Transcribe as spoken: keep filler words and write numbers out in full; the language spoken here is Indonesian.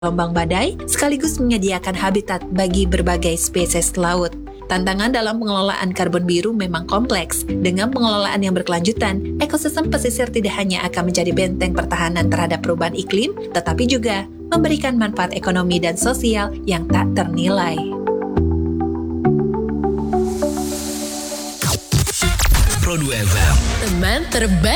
gelombang badai, sekaligus menyediakan habitat bagi berbagai spesies laut. Tantangan dalam pengelolaan karbon biru memang kompleks. Dengan pengelolaan yang berkelanjutan, ekosistem pesisir tidak hanya akan menjadi benteng pertahanan terhadap perubahan iklim, tetapi juga memberikan manfaat ekonomi dan sosial yang tak ternilai. Pro dua F M, teman terbaik.